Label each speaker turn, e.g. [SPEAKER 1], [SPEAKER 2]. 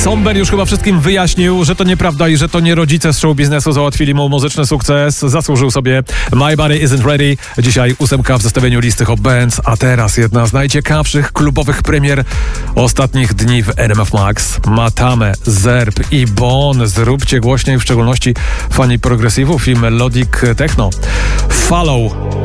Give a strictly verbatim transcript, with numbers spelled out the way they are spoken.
[SPEAKER 1] Somber już chyba wszystkim wyjaśnił, że to nieprawda i że to nie rodzice z show biznesu załatwili mu muzyczny sukces. Zasłużył sobie My Body Isn't Ready. Dzisiaj ósemka w zestawieniu listy Hot Bands, a teraz jedna z najciekawszych klubowych premier ostatnich dni w R M F Max. Matame, Zerb i Bon. Zróbcie głośniej, w szczególności fani progresywów i melodic techno. Follow.